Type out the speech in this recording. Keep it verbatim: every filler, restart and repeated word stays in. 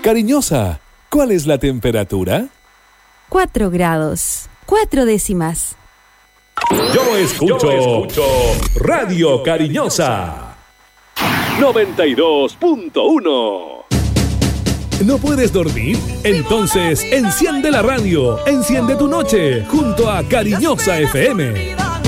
Cariñosa, ¿cuál es la temperatura? Cuatro grados, cuatro décimas. Yo escucho, Yo escucho Radio Cariñosa noventa y dos punto uno. ¿No puedes dormir? Entonces enciende la radio, enciende tu noche junto a Cariñosa F M.